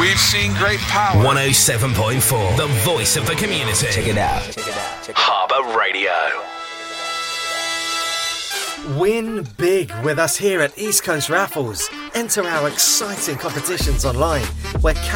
We've seen great power. 107.4, the voice of the community. Check it out. Harbour Radio. Win big with us here at East Coast Raffles. Enter our exciting competitions online where